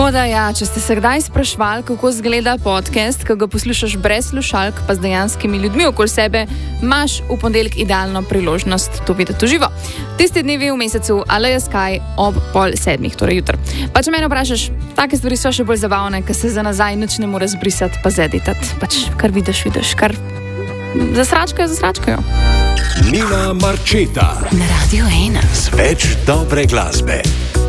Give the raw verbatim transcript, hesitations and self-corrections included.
Tako da, ja, če ste se kdaj sprašvali, kako izgleda podcast, ko ga poslušaš brez slušalk, pa z dejanskimi ljudmi okoli sebe, imaš v ponedeljek idealno priložnost to videti v živo. Tisti dnevi v mesecu Aleja Sky ob pol sedmih, torej jutr. Pa če mene vprašaš, take stvari so še bolj zabavne, ker se za nazaj nič ne more zbrisati, pa zeditati. Pač kar vidiš, vidiš, kar zasračkajo, zasračkajo. Nina Marčeta na Radio ena. Z več dobre glasbe.